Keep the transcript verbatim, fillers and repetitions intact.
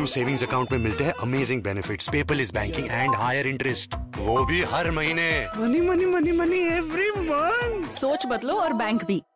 New savings account में मिलते हैं amazing benefits, paperless banking and higher interest, वो भी हर महीने। Money money money money every month. सोच बदलो और बैंक भी।